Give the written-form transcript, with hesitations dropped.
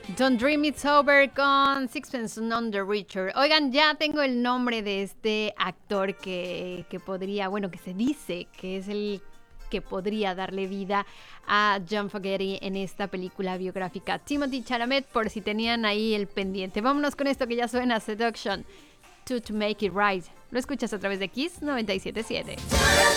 Don't Dream It's Over con Sixpence None the Richer. Oigan, ya tengo el nombre de este actor que podría, bueno, que se dice que es el que podría darle vida a John Fogerty en esta película biográfica. Timothée Chalamet, por si tenían ahí el pendiente. Vámonos con esto que ya suena, Seduction, to Make It Right. Lo escuchas a través de Kiss 97.7.